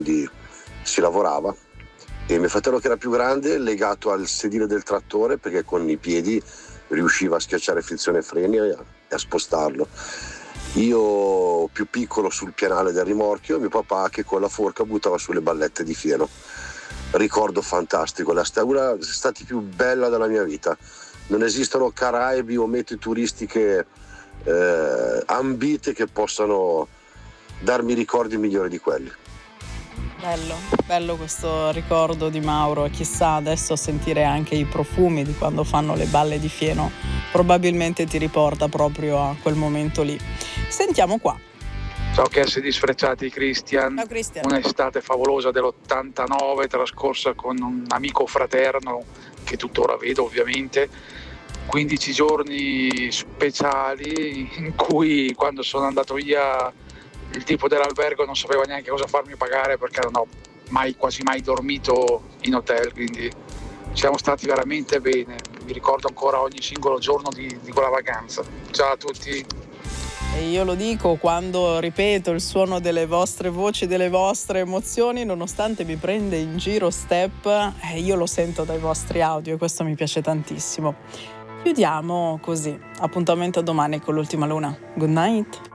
quindi si lavorava, e mio fratello, che era più grande, legato al sedile del trattore, perché con i piedi riusciva a schiacciare frizione e freni e a spostarlo. Io più piccolo sul pianale del rimorchio, mio papà che con la forca buttava sulle ballette di fieno. Ricordo fantastico, una delle stati più bella della mia vita. Non esistono Caraibi o mete turistiche ambite che possano darmi ricordi migliori di quelli. Bello questo ricordo di Mauro, e chissà adesso a sentire anche i profumi di quando fanno le balle di fieno, probabilmente ti riporta proprio a quel momento lì. Sentiamo qua. Ciao Cassidy Sfrecciati, Christian. Ciao Christian. Un'estate favolosa dell'89 trascorsa con un amico fraterno che tuttora vedo ovviamente. 15 giorni speciali in cui, quando sono andato via, il tipo dell'albergo non sapeva neanche cosa farmi pagare, perché non ho quasi mai dormito in hotel, quindi siamo stati veramente bene. Mi ricordo ancora ogni singolo giorno di quella vacanza. Ciao a tutti. E io lo dico quando ripeto il suono delle vostre voci, delle vostre emozioni, nonostante mi prende in giro Step, io lo sento dai vostri audio e questo mi piace tantissimo. Chiudiamo così. Appuntamento a domani con l'Ultima Luna. Good night.